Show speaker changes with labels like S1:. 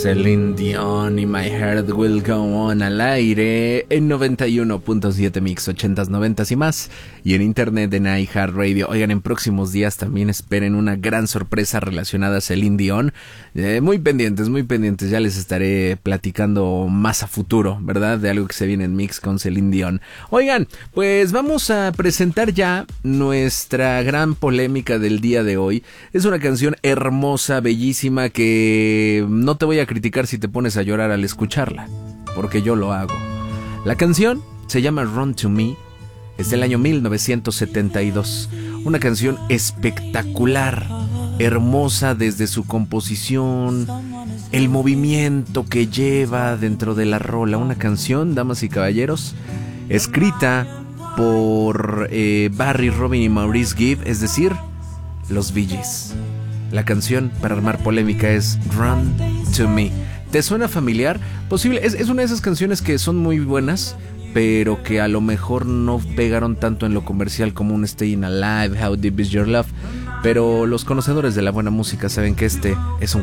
S1: Celine Dion y My Heart Will Go On al aire en 91.7 Mix 80s, 90s y más, y en internet en iHeartRadio. Oigan, en próximos días también esperen una gran sorpresa relacionada a Celine Dion. Muy pendientes, ya les estaré platicando más a futuro, ¿verdad? De algo que se viene en Mix con Celine Dion. Oigan, pues vamos a presentar ya nuestra gran polémica del día de hoy. Es una canción hermosa, bellísima, que no te voy a criticar si te pones a llorar al escucharla, porque yo lo hago. La canción se llama Run to Me, es del año 1972, una canción espectacular, hermosa desde su composición, el movimiento que lleva dentro de la rola, una canción, damas y caballeros, escrita por Barry, Robin y Maurice Gibb, es decir, los Bee Gees. La canción, para armar polémica, es Run to Me. ¿Te suena familiar? Posible, es una de esas canciones que son muy buenas, pero que a lo mejor no pegaron tanto en lo comercial como un Staying Alive, How Deep Is Your Love. Pero los conocedores de la buena música saben que este es un